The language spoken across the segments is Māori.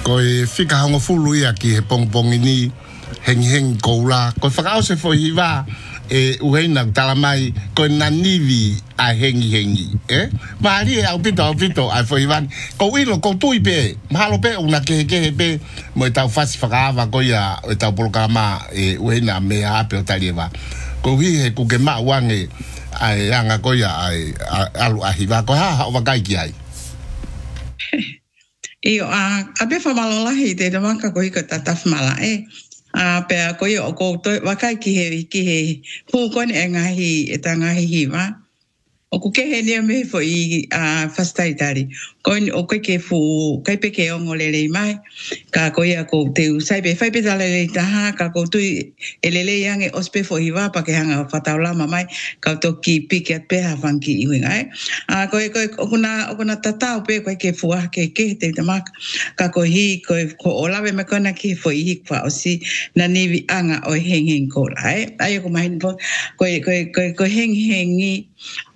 Koe whika hongo fulu ia ki he pongpongi ni heng koula. Koe whakao se fo hiwa uheina tala mai koe nanivi a hengi. Maari au pito ai fo hiwa. Ko ilo ko tui pe. Mahalo pe una kehe pe. Mo e tau fasi whakaawa ko ia e tau polokama uheina mea ape o taliwa. Ko hi he kuke maa wange ai anga ko ia ai alu a hiwa. Ko ha o wakai ki ai. Io a be fa malolahi te te maka ko hiko tataf mala pe ko io ko to wakai ki he pu kon e ngahi e tangahi hiwa o ku ke he ne me fo I fastai tari ko o ke fu kai pe ke o ngolele mai ka ko ia ko te usai be fai pe tala le taha ka ko tu elele yang e ospe fo hiwa pa ke hanga fataula mai ka to ki piket pe ha vanki iwinga ko kuna tata pe ko ke fu ke te tamak ka ko hi ko olawe me kona ki fo I kwa osi na ni anga o hengeng ko ai ko mai ko hengi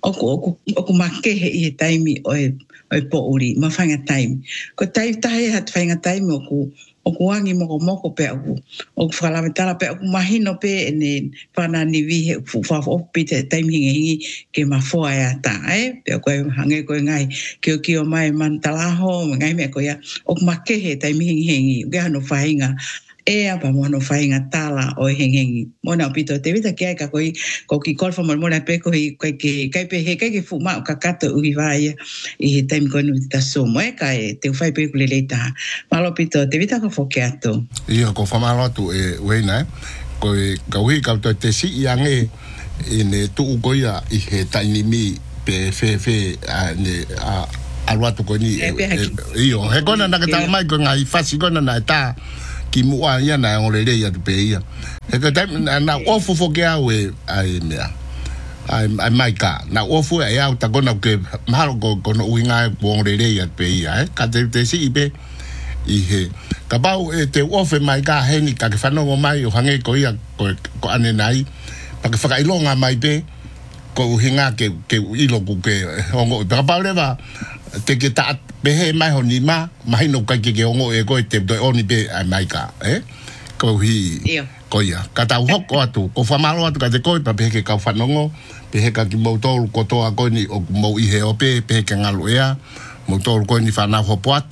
o make he taimi o po uri ma fanga taimi ko tai hat fanga taimi o wangi moko pe o falamentala pe o mahino pe ne pana ni vi he fa o pite taimi ngi ke ma fo ya ta pe ko hange ko ngai ke o mai mantala ho ngai me ko ya o make he taimi ngi ga no fainga apa mono fainga tala o hengengi mona pito te vita ke ka ko ki kolfa mona pe ko ke pe fuma ka kato ui vai I time ko no ta somo ka te fai pe le leta malo pito te vita ko fokeato ia ko famalo tu wena ko ka wi ka te si yange ine tu ko ia I he tiny mi pe fe ne a watu ko ni io he kona na ka ta mai ko ngai fasi kona na ta ki mua ia na ngolele ia te ia e ka time na ofu fo ke awe ai mea ai mai ka na ofu ai au ta kona ke mahalo ko no winga ngolele ia te ia ka te si ibe I he ka bau te ofu mai ka heni ka ke fano mai o hange ko ia ko ane nai pa ke faka ilonga mai pe ko hinga ke ilo ku ke ongo pa pa leva te ke ta behe mai honi ma mai no ka ke ongo e ko te do oni be ai mai ka ko hi ko ia ka ta hoko atu ko famalo atu ka te ko pa be ke ka fanongo be ka ki motor ko to a ko ni o mo I he ope be ke ngalo ia motor ko ni fa na ho pot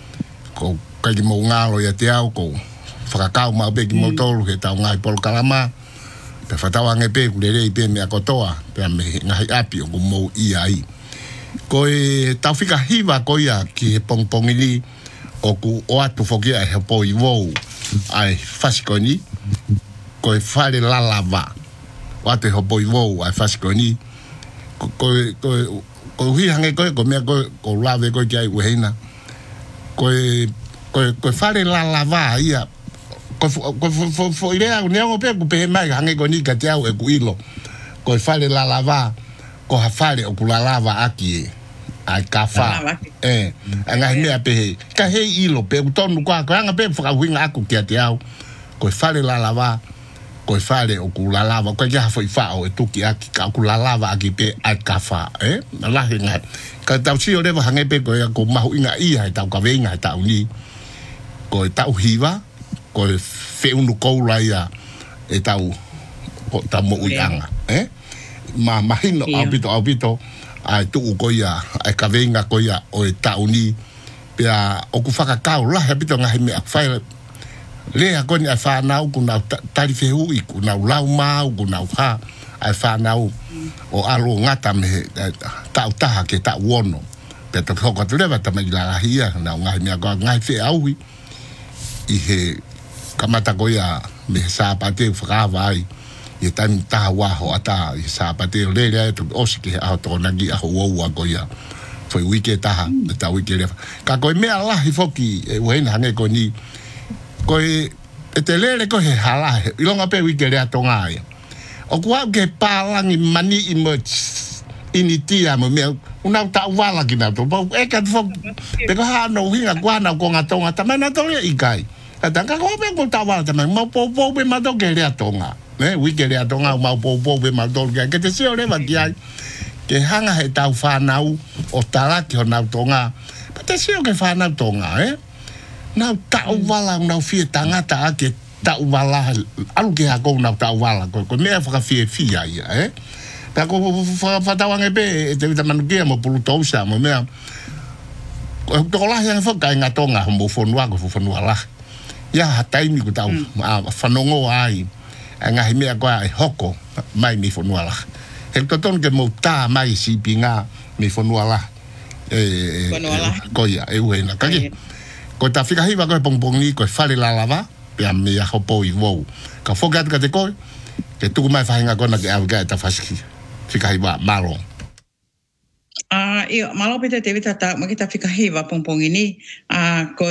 ko ka ki mo ngalo ia te au ko fa ka ma be ki motor ke ta ngai pol kalama pe fa ta wange pe ku le pe me ko toa pe me ngai api o mo ia ai ko tau fika hiwa ko ia ki he pongpongili o ku o atu foki ai he po I vou ai fasikoni ko fare la lava o atu he po I vou ai fasikoni ko hi hange ko me ko lave ko ai uheina ko fare la lava ia ko idea ne o pe ku pe mai hange ko ni ka te au e ku ilo ko fare la lava ko hafale o kula lava aki ai kafa anga me ape ka he ilo pe utonu kwa anga pe faka winga aku kia te au ko fale la lava ko fale o kula lava ko ja foi fa o tuki aki ka kula lava aki pe ai kafa la hinga ka tau si o leva hange pe ko ya ko mahu inga I hai tau ka venga tau ni ko tau hiwa ko fe unu ko la ya e tau ko tamo uanga ma mahino abito ai tu ko ia ai ka venga ko ia o tauni pia o ku faka ka la habito nga me fai le a ko ni fa na ku na tari fe hu I ku na la ma ku na fa ai fa na o alo ngata me ta ta ke ta wono pe to ko to le va ta me la hia na nga me ko nga fe au I he kamata ko ia me sa pa te fa vai I tan ta wa ho ata I sa pa te le to osiki a to na gi a ho wa go ya foi wiki ta ta wiki le ka ko me ala hi foki e wen hange ko ni ko e te le ko he hala I longa pe wiki le to nga ya o kwa ke palangi mani image initia mo me una ta wala ki na to e ka fo pe ko ha no hinga kwa na ko nga to nga ta na to I kai ta ka ko pe ko ta wala ta mo po be ma to ke le to nga wiki le atonga mau po be mal dol ke te se ole va dia ke hanga he tau fa nau o tala ki na tonga pa te se o ke fa na tonga na tau wala na fie tangata ake tau wala alu ke ha ko na tau wala ko me fa fie fia ia ta ko fa tawang be te vita manukia mo pulu tausa mo me ko la yang fa ka ngatonga mo fonwa ko fonwa la ya taimi ko tau fanongo ai nga me ko ai hoko mai mi fonwa la to ton ke mo ta mai si pinga mi fonwa la ko ya uena kaki ko ta fika hiva ko pong ni ko fale la lava ya me ya hopo i wo ka fogat ka te ko ke tu mai fa hinga ko na ke ava ta faski fika hiva malo io malo pita te vita ta makita fika hiva pong ini ko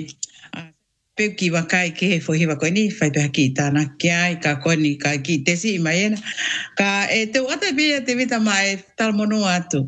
pe ki wa kai ke fo hiva ko ni fai pe ki ta na kia ka ko ni ka ki te si mai ka te wata be te vita mai tal mono atu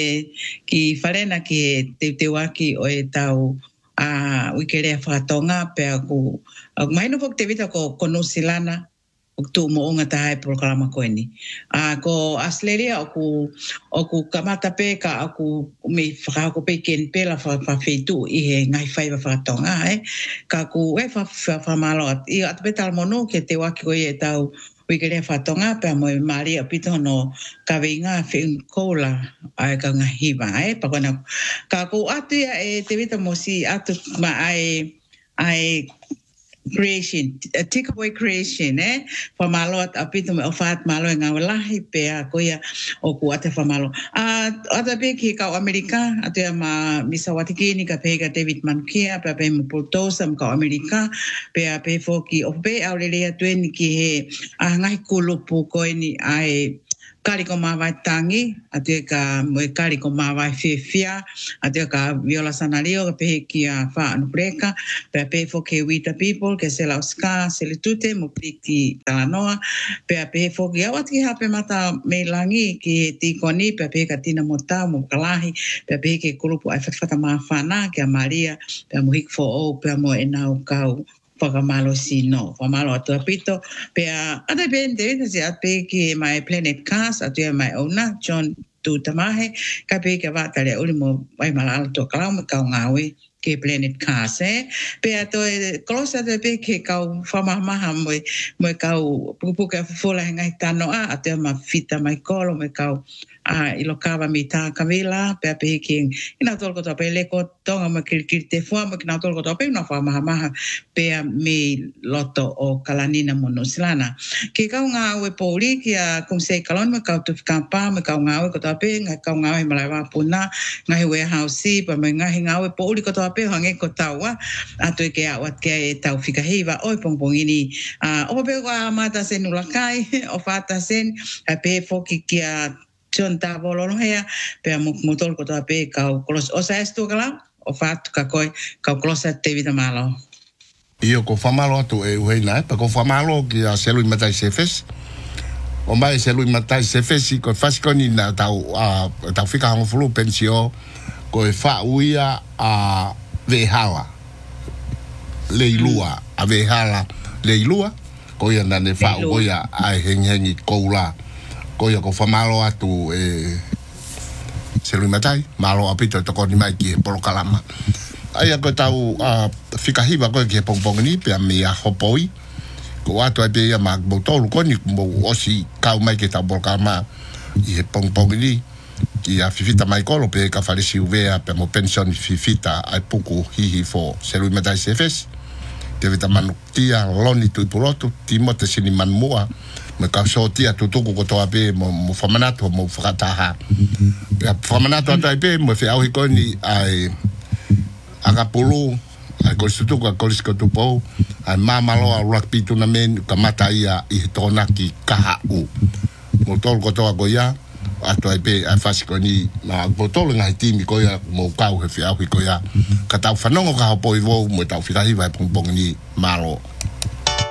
ki farena ki te waki o tau wikere whakatonga pe aku mai no te vita ko nusilana tu mo nga tae programa ko ni ko Australia aku kamata pe ka aku me fra ko pe ken pe la fa fetu I ngai fai whakatonga ka ku fa malot I at betal mono ke te waki ko e tau wikere whakatonga pe mo Maria pito no ka venga fe kola ai ka ngahiva pa kona ka ku atu te vita mo si atu ma ai creation takeaway creation fa malo at apito me ofat malo nga walahi pe ko ya o ku ate fa malo ata pe ki ka Amerika ate ma misawatiki ni ka pe ka David Mankia pe mo portosa ka Amerika pe fo ki o pe aurelia tuen ki he ngai kulupu ko ni ai kari ko mawai tangi ate ka mo kari ko mawai fefia ate ka viola sanario ka pe ki fa anupreka pe fo ke wita people ke se la ska se le tute mo priki talanoa pe fo ki awat ki hape mata me langi ki ti koni pe ka tina mota mo kalahi pe ke kulupu ai fata ma fana ke Maria pe mo hik fo o pe mo enau kau Pagamalo sino, pamalo atu apito, pe ada ben de se ape ki my planet cast atu my ona John tu tamahe ka pe ka va tale ulimo vai malalo to kala mo ka ngawe ke planet cast pe ato close atu pe ke ka fama maha mo ka pupu ka fola ngai tano atu ma fita mai kolo mo ka ilo kava mita kamila pe ki ina tol ko to pe le ko tonga ma kirte fo ma kina tol ko to pe na fa maha pe me loto o kalanina monosilana ke ka nga we poli ki kum se kalon ma ka to kampa ma ka nga we ko to pe nga ka nga we mala puna nga we house pa ma nga we poli ko to pe hange ko tawa ato ke awat ke tau fika hiva oi pong ini o pe ko mata sen ulakai o fata sen pe fo ki John ta volon hea pe mutol ko ta pe ka klos o sa estu kala o fat ka koi ka klos te vida malo io ko famalo tu e uena pa ko famalo ki a selu matai sefes o mai selu matai sefes ko fasko ni na tau fika hang flu pensio ko e fa uia a vehala leilua a vehala leilua ko ia na ne fa uia a hengi koula ko ia ko famalo atu selu matai malo apito to ko ni mai ki polo kalama ai ko tau fika hiva ko ki pong ni pe me a hopoi ko atu ai ia mag botol ko ni mo osi kau mai ki ta polo kalama i pong ni ki a fifita mai ko lo pe ka fale si uvea pe mo pension fifita ai puku hihi fo selu matai sefes te vita manu tia loni tu pulotu timote sini manmua me ka so tia tutuku ko to ape mo famanato mo fakataha famanato ape mo fe au hikoni ai agapulu ai ko tutuku ko lisko tupo ai mama lo a pitu na men ka mata ia I tona ki kahu mo tol ko to agoya ato ape a fasikoni na botol ngai timi ko ia mo kau he fe au hikoya ka tau fanongo ka po ivo mo tau firahi vai pong ni malo